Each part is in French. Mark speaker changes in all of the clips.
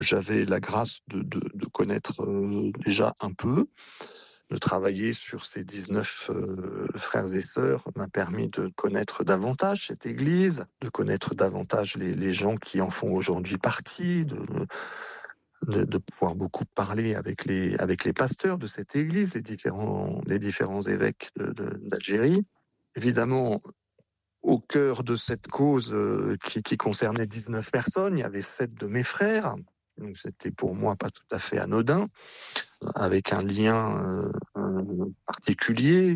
Speaker 1: j'avais la grâce de connaître déjà un peu. De travailler sur ces 19 frères et sœurs m'a permis de connaître davantage cette Église, de connaître davantage les gens qui en font aujourd'hui partie, de pouvoir beaucoup parler avec les pasteurs de cette Église, les différents évêques d'Algérie. Évidemment, au cœur de cette cause qui concernait 19 personnes, il y avait 7 de mes frères. Donc c'était pour moi pas tout à fait anodin, avec un lien particulier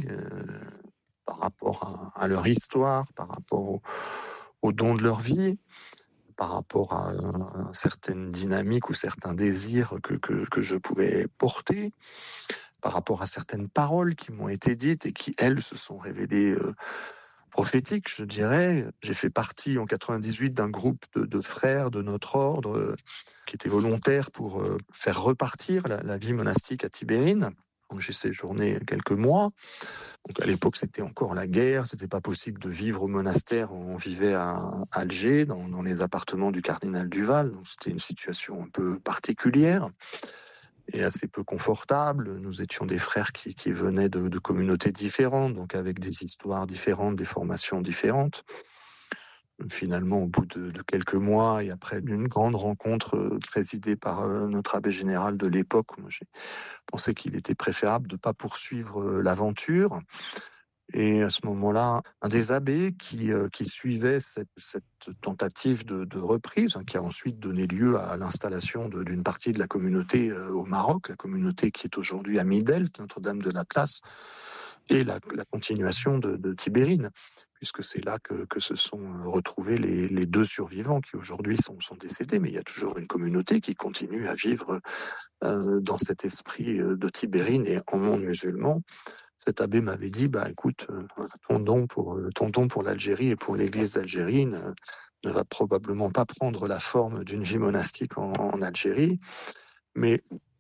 Speaker 1: par rapport à leur histoire, par rapport au don de leur vie, par rapport à certaines dynamiques ou certains désirs que je pouvais porter, par rapport à certaines paroles qui m'ont été dites et qui, elles, se sont révélées prophétiques, je dirais. J'ai fait partie en 98 d'un groupe de frères de notre ordre qui étaient volontaires pour faire repartir la vie monastique à Tibérine. Donc j'ai séjourné quelques mois. Donc à l'époque, c'était encore la guerre, c'était pas possible de vivre au monastère. On vivait à Alger, dans les appartements du cardinal Duval. Donc c'était une situation un peu particulière et assez peu confortable. Nous étions des frères qui venaient de communautés différentes, donc avec des histoires différentes, des formations différentes. Finalement, au bout de quelques mois et après une grande rencontre présidée par notre abbé général de l'époque, moi j'ai pensé qu'il était préférable de ne pas poursuivre l'aventure. Et à ce moment-là, un des abbés qui suivait cette tentative de reprise, qui a ensuite donné lieu à l'installation d'une partie de la communauté au Maroc, la communauté qui est aujourd'hui à Midelt, Notre-Dame de l'Atlas, et la continuation de Tibérine, puisque c'est là que se sont retrouvés les 2 survivants qui aujourd'hui sont décédés, mais il y a toujours une communauté qui continue à vivre dans cet esprit de Tibérine et en monde musulman. Cet abbé m'avait dit, écoute, ton don pour l'Algérie et pour l'Église d'Algérie ne va probablement pas prendre la forme d'une vie monastique en Algérie, mais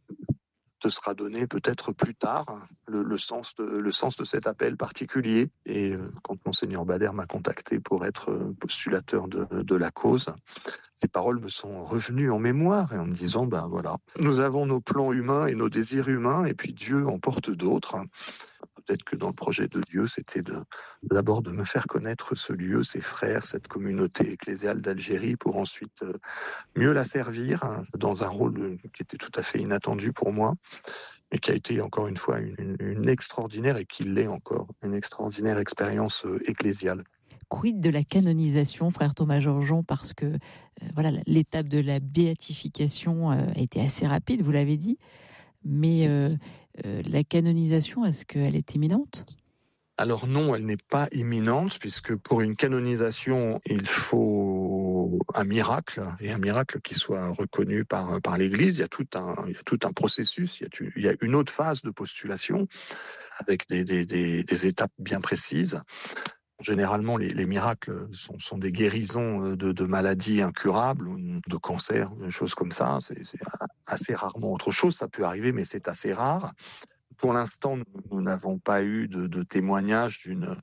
Speaker 1: te sera donné peut-être plus tard le sens de cet appel particulier. Et quand Monseigneur Bader m'a contacté pour être postulateur de la cause, ces paroles me sont revenues en mémoire et en me disant, voilà, nous avons nos plans humains et nos désirs humains, et puis Dieu en porte d'autres. Peut-être que dans le projet de Dieu, c'était d'abord de me faire connaître ce lieu, ses frères, cette communauté ecclésiale d'Algérie, pour ensuite mieux la servir dans un rôle qui était tout à fait inattendu pour moi, mais qui a été encore une fois une extraordinaire, et qui l'est encore, une extraordinaire expérience ecclésiale.
Speaker 2: Quid de la canonisation, frère Thomas Georgeon, parce que voilà, l'étape de la béatification a été assez rapide, vous l'avez dit, mais la canonisation, est-ce qu'elle est imminente ?
Speaker 1: Alors non, elle n'est pas imminente, puisque pour une canonisation, il faut un miracle, et un miracle qui soit reconnu par l'Église. Il y a tout un processus, il y a une autre phase de postulation, avec des étapes bien précises. Généralement, les miracles sont des guérisons de maladies incurables, de cancers, des choses comme ça. C'est assez rarement autre chose. Ça peut arriver, mais c'est assez rare. Pour l'instant, nous n'avons pas eu de témoignage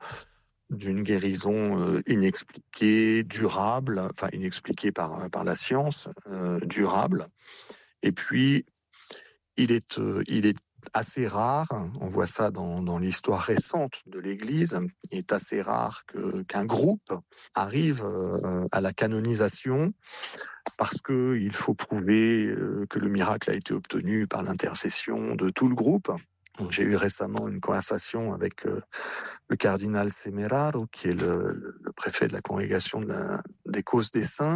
Speaker 1: d'une guérison inexpliquée, durable, enfin inexpliquée par la science, durable. Et puis, il est assez rare, on voit ça dans l'histoire récente de l'Église, il est assez rare qu'un groupe arrive à la canonisation, parce que il faut prouver que le miracle a été obtenu par l'intercession de tout le groupe. Donc, j'ai eu récemment une conversation avec le cardinal Semeraro, qui est le préfet de la congrégation des causes des saints.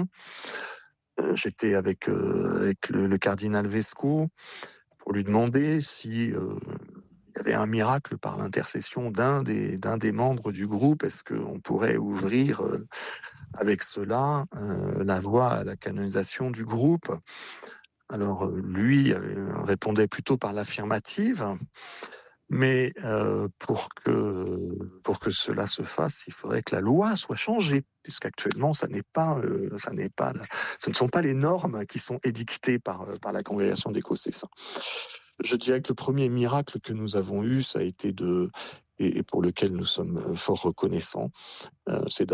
Speaker 1: J'étais avec le cardinal Vesco pour lui demander si il y avait un miracle par l'intercession d'un des membres du groupe. Est-ce qu'on pourrait ouvrir avec cela la voie à la canonisation du groupe? Alors lui répondait plutôt par l'affirmative, mais pour que cela se fasse, il faudrait que la loi soit changée, puisqu'actuellement ce ne sont pas les normes qui sont édictées par la congrégation des causes des saints. Je dirais que le premier miracle que nous avons eu, ça a été de et pour lequel nous sommes fort reconnaissants, c'est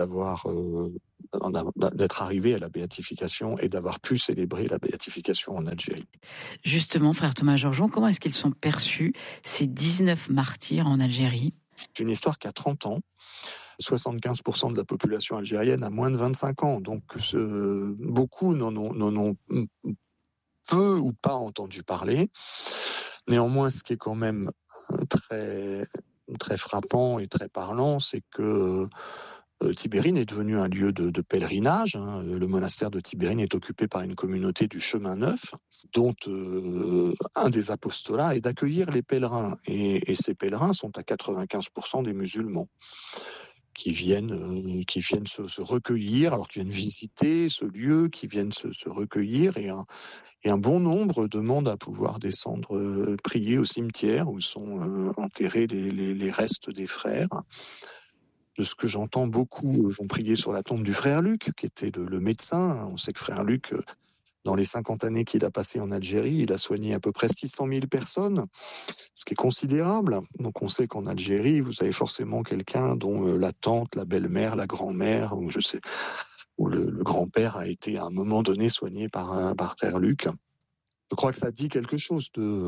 Speaker 1: d'être arrivé à la béatification et d'avoir pu célébrer la béatification en Algérie.
Speaker 2: Justement, frère Thomas Georgeon, comment est-ce qu'ils sont perçus, ces 19 martyrs en Algérie ?
Speaker 1: C'est une histoire qui a 30 ans. 75% de la population algérienne a moins de 25 ans. Donc, beaucoup n'en ont peu ou pas entendu parler. Néanmoins, ce qui est quand même très, très frappant et très parlant, c'est que Tibérine est devenu un lieu de pèlerinage. Le monastère de Tibérine est occupé par une communauté du Chemin Neuf, dont un des apostolats est d'accueillir les pèlerins. Et ces pèlerins sont à 95% des musulmans qui viennent se recueillir, alors qui viennent visiter ce lieu, qui viennent se recueillir, et un bon nombre demandent à pouvoir descendre prier au cimetière où sont enterrés les restes des frères. De ce que j'entends, beaucoup vont prier sur la tombe du frère Luc, qui était le médecin. On sait que frère Luc, dans les 50 années qu'il a passées en Algérie, il a soigné à peu près 600 000 personnes, ce qui est considérable. Donc on sait qu'en Algérie, vous avez forcément quelqu'un dont la tante, la belle-mère, la grand-mère, ou le grand-père a été à un moment donné soigné par frère Luc. Je crois que ça dit quelque chose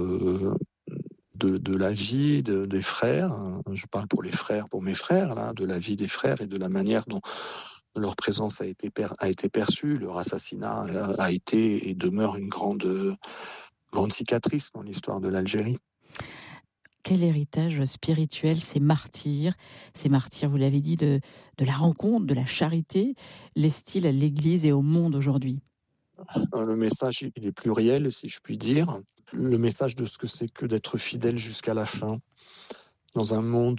Speaker 1: de la vie des frères. Je parle pour les frères, pour mes frères, là, de la vie des frères et de la manière dont leur présence a été perçue. Leur assassinat a été et demeure une grande cicatrice dans l'histoire de l'Algérie.
Speaker 2: Quel héritage spirituel ces martyrs, vous l'avez dit, de la rencontre, de la charité, laissent-ils à l'Église et au monde aujourd'hui ?
Speaker 1: Le message, il est pluriel, si je puis dire. Le message de ce que c'est que d'être fidèle jusqu'à la fin. Dans un monde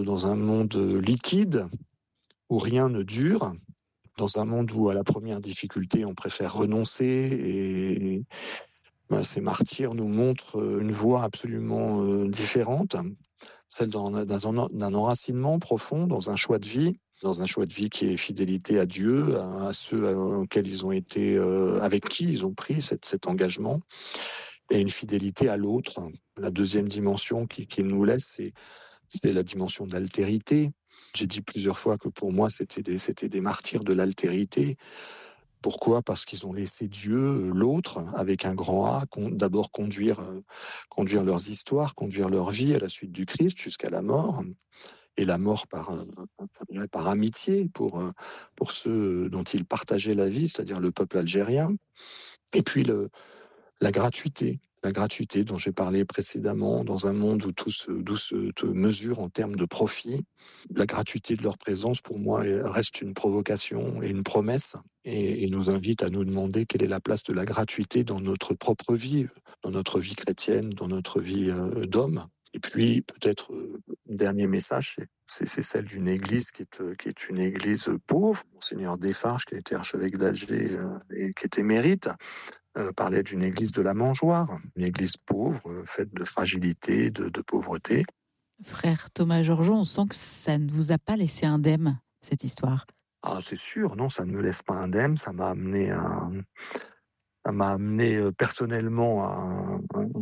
Speaker 1: liquide, où rien ne dure, dans un monde où à la première difficulté, on préfère renoncer, et ces martyrs nous montrent une voie absolument différente, celle d'un enracinement profond, dans un choix de vie qui est fidélité à Dieu, à ceux auxquels ils ont été, avec qui ils ont pris cet engagement, et une fidélité à l'autre. La deuxième dimension qu'il nous laisse, c'est la dimension de l'altérité. J'ai dit plusieurs fois que pour moi, c'était des martyrs de l'altérité. Pourquoi ? Parce qu'ils ont laissé Dieu, l'autre, avec un grand A, d'abord conduire leurs histoires, conduire leur vie à la suite du Christ jusqu'à la mort, et la mort par amitié pour ceux dont ils partageaient la vie, c'est-à-dire le peuple algérien. Et puis la gratuité dont j'ai parlé précédemment, dans un monde où tout se mesure en termes de profit. La gratuité de leur présence, pour moi, reste une provocation et une promesse, et nous invite à nous demander quelle est la place de la gratuité dans notre propre vie, dans notre vie chrétienne, dans notre vie d'homme. Et puis, peut-être, dernier message, c'est celle d'une église qui est une église pauvre. Monseigneur Desfarges, qui a été archevêque d'Alger et qui était émérite, parlait d'une église de la mangeoire, une église pauvre, faite de fragilité, de pauvreté.
Speaker 2: Frère Thomas Georgeon, on sent que ça ne vous a pas laissé indemne, cette histoire.
Speaker 1: Ah, c'est sûr, non, ça ne me laisse pas indemne. Ça m'a amené personnellement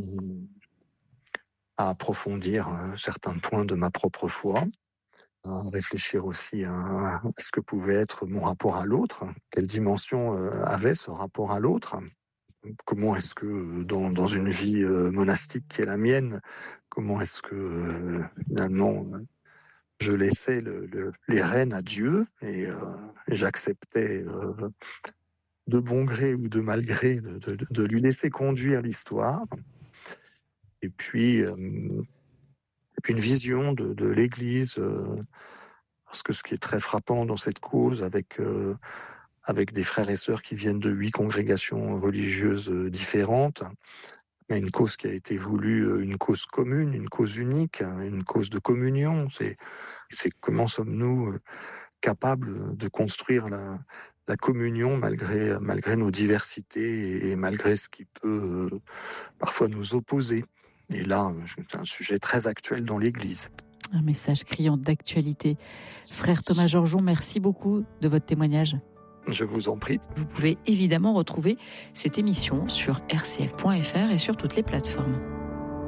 Speaker 1: à approfondir certains points de ma propre foi, à réfléchir aussi à ce que pouvait être mon rapport à l'autre, quelle dimension avait ce rapport à l'autre. Comment est-ce que dans une vie monastique qui est la mienne, comment est-ce que finalement je laissais les rênes à Dieu, et j'acceptais de bon gré ou de mal gré de lui laisser conduire l'histoire. Et puis une vision de l'Église, parce que ce qui est très frappant dans cette cause, avec des frères et sœurs qui viennent de 8 congrégations religieuses différentes, mais une cause qui a été voulue, une cause commune, une cause unique, une cause de communion. C'est comment sommes-nous capables de construire la communion malgré nos diversités et malgré ce qui peut parfois nous opposer. Et là, c'est un sujet très actuel dans l'Église.
Speaker 2: Un message criant d'actualité. Frère Thomas Georgeon, merci beaucoup de votre témoignage.
Speaker 1: Je vous en prie.
Speaker 2: Vous pouvez évidemment retrouver cette émission sur rcf.fr et sur toutes les plateformes.